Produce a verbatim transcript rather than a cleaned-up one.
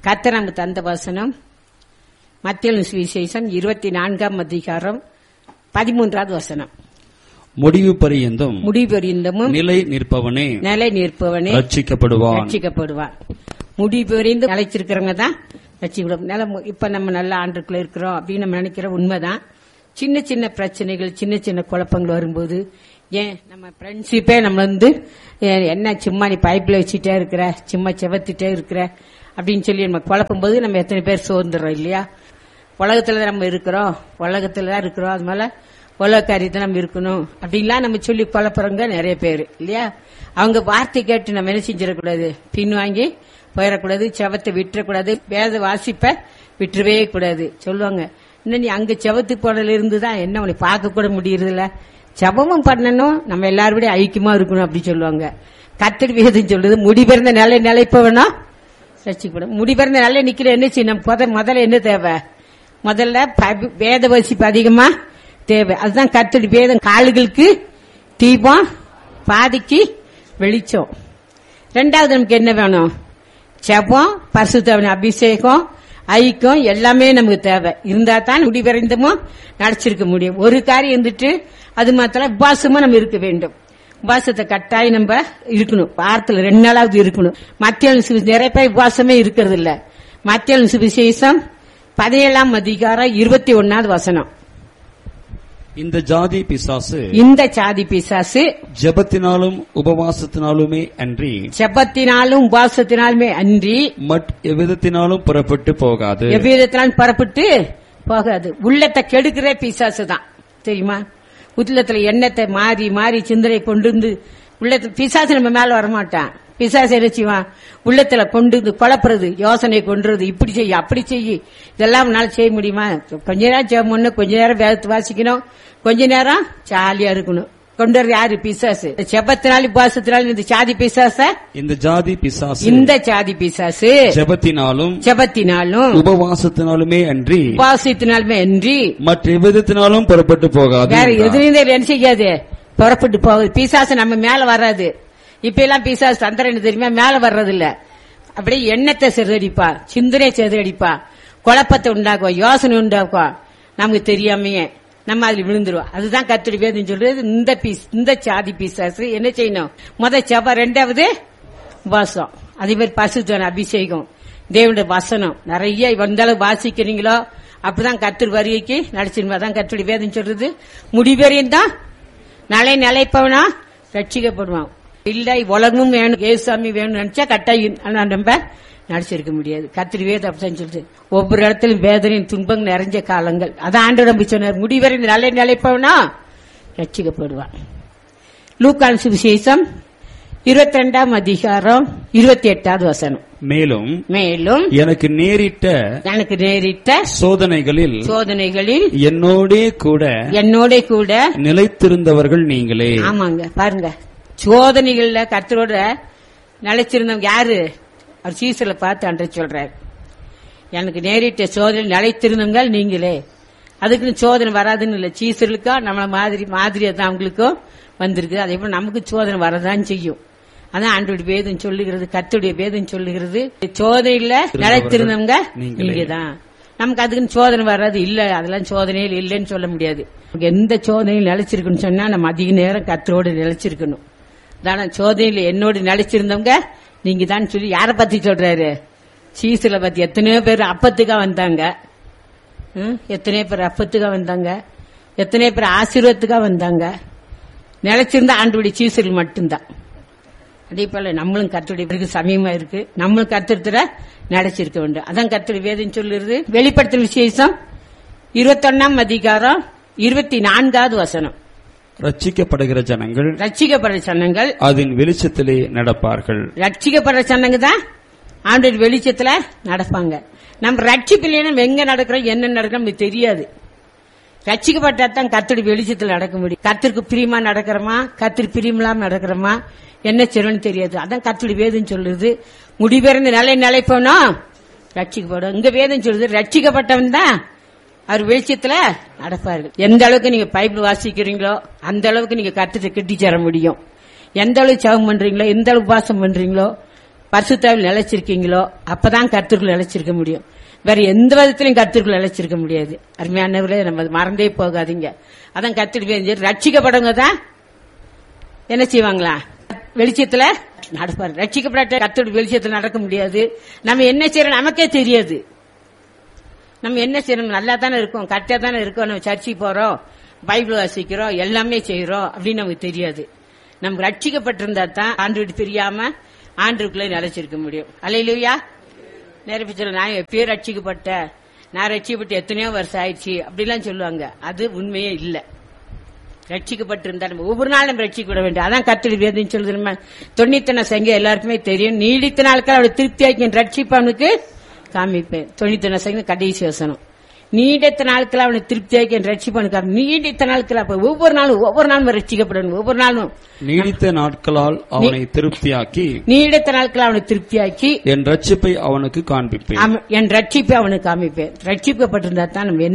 கர்த்தர் நமக்கு தந்த வசனம் மத்தேயு சுவிசேஷம் இருபத்தி நான்காம் அதிகாரம் பதிமூன்றாவது வசனம். முடிவு பரியந்தம் முடிவு பரியந்தமும் நிலை நிற்பவனே நிலை நிற்பவனே ரட்சிக்கப்படுவான் ரட்சிக்கப்படுவான். முடிவு பரியந்து நிலைச்சிருக்கிறவங்க தான் ரட்சிக்கப்படும். நில இப்ப நம்ம நல்ல ஆண்டுக்குள்ள இருக்கிறோம் அப்படின்னு நம்ம நினைக்கிற உண்மைதான். சின்ன சின்ன பிரச்சனைகள், சின்ன சின்ன குழப்பங்கள் வரும்போது, ஏன் நம்ம ஃப்ரெண்ட்ஷிப்பே நம்ம வந்து என்ன சும்மா நீ பைப்ல வச்சுட்டே இருக்கிற, சும்மா செவத்திட்டே இருக்கிற அப்படின்னு சொல்லி நம்ம குழப்பும் போது நம்ம எத்தனை பேர் சோர்ந்துடுறோம் இல்லையா? உலகத்துலதான் நம்ம இருக்கிறோம், உலகத்துலதான் இருக்கிறோம், அது மேல உலக காரியத்தை நம்ம இருக்கணும் அப்படின்லாம் நம்ம சொல்லி குழப்பறவங்க நிறைய பேர் இல்லையா? அவங்க வார்த்தை கேட்டு நம்ம என்ன செஞ்சிடக்கூடாது, பின்வாங்கி போயிடக்கூடாது, செவத்தை விட்டுறக்கூடாது, வேத வாசிப்ப விட்டுறவே கூடாது. சொல்லுவாங்க, இன்னும் நீ அங்க செவத்துக்கு போனதுல இருந்துதான் என்ன உனக்கு பார்க்க கூட முடியறதில்ல, செபமும் பண்ணணும், நம்ம எல்லாரோட ஐக்கியமா இருக்கணும் அப்படி சொல்லுவாங்க. கர்த்தர் வேதம் சொல்லுது, முடிபிறந்த நிலை நிலைப்பவனா ரட்சிக்கப்படும். முடிபிறந்த நிலை நிக்கிற என்ன செய்யணும்? முதல்ல என்ன தேவை? முதல்ல வேத வாசிப்பு அதிகமா தேவை. அதுதான் கர்த்தர் வேதம் கால்களுக்கு தீபம், பாதிக்கு வெளிச்சம். ரெண்டாவது நமக்கு என்ன வேணும்? செபம், பரிசுத்த அபிஷேகம், ஐக்கியம் எல்லாமே நமக்கு தேவை. இருந்தா தான் முடிவரைந்தமும் நடிச்சிருக்க முடியும். ஒரு காரியம் இருந்துட்டு அது மாத்திரம் உபாசமும் நம்ம இருக்க வேண்டும். உபாசத்தை கட்டாயம் நம்ம இருக்கணும், வாரத்துல ரெண்டு நாளாவது இருக்கணும். மத்திய நிறைய பேர் உபாசமே இருக்கிறது இல்ல. மத்திய சுவிசேஷம் பதினேழாம் அதிகாரம் இருபத்தி ஒன்னாவது வசனம். இந்த ஜாதி பிசாசு இந்த ஜாதி பிசாசு ஜெபத்தினாலும் உபவாசத்தினாலுமே அன்றி ஜெபத்தினாலும் உபவாசத்தினாலுமே அன்றி மட் எவ்விதத்தினாலும் புறப்பட்டு போகாது. எவ்விதத்தினாலும் புறப்பட்டு போகாது. உள்ளத்தை கெடுக்கிற பிசாசு தான் தெரியுமா? உள்ளத்துல எண்ணத்தை மாறி மாறி சிந்தனை கொண்டு வந்து உள்ளத்துல பிசாசு நம்ம மேல வரமாட்டான். பிசாசு என்ன செய்வான்? உள்ளத்துல கொண்டு வந்து குழப்புறது, யோசனை கொண்டுறது, இப்படி செய்ய அப்படி செய்ய, இதெல்லாம் நாள் செய்ய முடியுமா? கொஞ்ச நேரம் ஜெபம் பண்ணணும், கொஞ்ச நேரம் வேதத்தை வாசிக்கணும், கொஞ்ச நேரம் ஜாலியா இருக்கணும். கொண்டு வர யாரு? பிசாசு. செபத்தினாலும் உபாசத்தினாலும் இந்த ஜாதி பிசாச இந்த ஜாதி பிசாசு இந்த ஜாதி பிசாசு ஜெபத்தினாலும் ஜெபத்தினாலும் உபவாசத்தினாலுமே அன்றி உபாசத்தினாலுமே அன்றி மற்ற எவ்விதத்தினாலும் புறப்பட்டு போகாது. வேற எதுலையும் என்ன செய்யாது, புறப்பட்டு போகுது. பிசாசு நம்ம மேல வராது. இப்ப எல்லாம் பிசாசு தந்திரன்னு தெரியுமா? மேல வர்றது இல்ல. அப்படியே எண்ணத்தை சிதறடிப்பா, சிந்தனை சிதறடிப்பா, குழப்பத்தை உண்டாக்குவா, யோசனை உண்டாக்குவா. நமக்கு தெரியாமையே நம்ம அதுல விழுந்துருவோம். அதுதான் கர்த்தருடைய வேதம் சொல்றது. இந்த பீஸ் இந்த சாதி பிசாசு என்ன செய்யணும்? முத செபம், ரெண்டாவது உபாசம், அதே மாதிரி பரிசுத்த அபிஷேகம், தேவனுடைய வசனம் நிறைய வந்தாலும் வாசிக்கிறீங்களோ அப்படிதான் கர்த்தர் வருகைக்கு நடிச்சிருமா. தான் கர்த்தருடைய வேதம் சொல்றது. முடிவரையும் தான் நலை நிலைப்பவனா ரட்சிக்கப்படுவான். இல்ல உலகமும் வேணும், ஏசாமி வேணும் நினைச்சா கட்டாயம் நம்ம நடிச்சிருக்க முடியாது. கத்திரி வேதம் அப்படின்னு சொல்லிட்டு ஒவ்வொரு இடத்திலும் வேதனையும் துன்பங்கள் நிறைஞ்ச காலங்கள். அதான் ஆண்டவர் நம்பி சொன்னார், முடிவரை நல்ல நிலைப்பவனா ரட்சிக்கப்படுவான். லூக்கான் சுவிசேஷம் இருபத்தி ரெண்டாம் அதிகாரம் இருபத்தி எட்டாவது வசனம். மேலும் மேலும் எனக்கு நேரிட்ட எனக்கு நேரிட்ட சோதனைகளில் சோதனைகளில் என்னோடே கூட என்னோட கூட நிலைத்திருந்தவர்கள் நீங்களே. ஆமாங்க, பாருங்க, சோதனைகள்ல கர்த்தரோட நிலைச்சிருந்தவங்க யாரு? அவர் சீசல பார்த்து அன்றை சொல்றாரு, எனக்கு நேரிட்ட சோதனை நிலைத்திருந்தவங்க நீங்களே. அதுக்குன்னு சோதனை வராதுன்னு இல்ல. சீசர்களுக்கா நம்மள மாதிரி மாதிரியா தான் அவங்களுக்கும் வந்திருக்கு. அதே போல நமக்கு சோதனை வரதான் செய்யும். அதான் ஆண்டோடைய வேதம் சொல்லுகிறது, கர்த்தருடைய வேதம் சொல்லுகிறது, சோதனையில நிலைத்திருந்தவங்க நீங்க தான். நமக்கு அதுக்குன்னு சோதனை வராது இல்ல, அதெல்லாம் சோதனையில் இல்லைன்னு சொல்ல முடியாது. எந்த சோதனையில் நிலைச்சிருக்குன்னு சொன்னா நம்ம அதிக நேரம் கர்த்தரோடு நிலைச்சிருக்கணும். தானே சோதனையில என்னோடு நிலைச்சிருந்தவங்க நீங்க தான் சொல்லி யார பத்தி சொல்றாரு? சீசல பத்தி. எத்தனையோ பேர் அப்பத்துக்கா வந்தாங்க, எத்தனையோ பேர் அப்பத்துக்கா வந்தாங்க, எத்தனையோ பேர் ஆசீர்வாதத்துக்கா வந்தாங்க. நிலைச்சிருந்தா ஆண்டோடைய சீசர்கள் மட்டும்தான். அதே போல நம்மளும் கர்த்தருடைய சமயமா இருக்கு, நம்மளும் கர்த்தத்துல நிலைச்சிருக்க வேண்டும். அதான் கர்த்தருடைய வேதம் சொல்லுறது. வெளிப்படுத்தல் விசேஷம் இருபத்தி ஒன்னாம் அதிகாரம் இருபத்தி நான்காவது வசனம். ரட்சிக்கப்படுகிற ஜனங்கள் ரட்சிக்கப்படுற ஜனங்கள் அதன் வெளிச்சத்திலே நடப்பார்கள். ரட்சிக்கப்படுற ஜனங்க தான் ஆண்டவர் வெளிச்சத்துல நடப்பாங்க. நம்ம ரட்சிப்பில்லைன்னா எங்க நடக்கிறோம் என்ன நடக்கிறோம் நமக்கு தெரியாது. ரட்சிக்கப்பட்டாதான் கர்த்தருடைய வெளிச்சத்துல நடக்க முடியும். கர்த்தருக்கு பிரியமா நடக்கிறோமா, கர்த்தர் பிரியமில்லாம நடக்கிறோமா, என்ன செய்யணும்னு தெரியாது. அதான் கர்த்தருடைய வேதம் சொல்லுது, முடிபிறந்த நிலை நிலைப்போனா ரட்சிக்கப்படும். இங்க வேதம் சொல்லுது, ரட்சிக்கப்பட்டவன் தான் அவர் வெளிச்சத்துல நடப்பார்கள். எந்த அளவுக்கு நீங்க பைபிள் வாசிக்கிறீங்களோ அந்த அளவுக்கு நீங்க கர்த்தரை கட்டி சேர முடியும். எந்த அளவுக்கு ஜெபம் பண்றீங்களோ, எந்த அளவுக்கு உபாசம் பண்றீங்களோ, பரிசுத்தாவில் நிலைச்சிருக்கீங்களோ அப்பதான் கர்த்தருக்குள் நிலைச்சிருக்க முடியும். வேற எந்த விதத்திலையும் கர்த்தருக்குள் நிலைச்சிருக்க முடியாது. அருமையானவர்களே, நம்ம மறந்தே போகாதீங்க. அதான் கர்த்தர் ரட்சிக்கப்படவங்க தான் என்ன செய்வாங்களா, வெளிச்சத்துல நடப்பாரு. ரட்சிக்கப்படாட்ட கர்த்தருடைய வெளிச்சத்துல நடக்க முடியாது. நம்ம என்ன செய்யறோம் நமக்கே தெரியாது. நம்ம என்ன செய்யணும், நல்லா தானே இருக்கோம், கரெக்டா தானே இருக்கோம், நம்ம சர்ச்சைக்கு போறோம், பைபிள் வாசிக்கிறோம், எல்லாமே செய்யறோம் அப்படின்னு நமக்கு தெரியாது. நமக்கு ரட்சிக்கப்பட்டிருந்தா தான் ஆண்டு விட்டு தெரியாம ஆண்டுக்குள்ளே நிலைச்சிருக்க முடியும். அல்லேலூயா. நிறைய பேர் நான் எப்பயோ ரட்சிக்கப்பட்ட, நான் ரட்சிக்கப்பட்டு எத்தனையோ வருஷம் ஆயிடுச்சு அப்படிலாம் சொல்லுவாங்க. அது உண்மையே இல்ல. ரட்சிக்கப்பட்டிருந்தா நம்ம ஒவ்வொரு நாள் நம்ம ரட்சிக்கப்பட வேண்டும். அதான் கர்த்தருடைய வேதம் சொல்லுது. நம்ம தொண்ணூத்தி சங்கம் எல்லாருக்குமே தெரியும். நீடித்த நாட்கள் அவளை திருப்தியாக்கி ரட்சிப்பவனுக்கு காமிப்பேன். தொண்ணூத்தி சங்கம் கடைசி வசனம். நீடித்த நாட்கள் அவனை திருப்தியாக்கி ரட்சிப்பவனுக்கு. நீடித்த நாட்கள் அப்ப ஒவ்வொரு நாளும் ஒவ்வொரு நாளும் ரட்சிக்கப்படணும். ஒவ்வொரு நாளும் நீடித்த நாட்களால் அவனை திருப்தியாக்கி நீடித்த நாட்கள் அவனை திருப்தியாக்கி என் ரட்சிப்பை அவனுக்கு காண்பிப்பேன். என் ரட்சிப்பை அவனுக்கு காமிப்பேன். ரட்சிக்கப்பட்டிருந்தா தான் நம்ம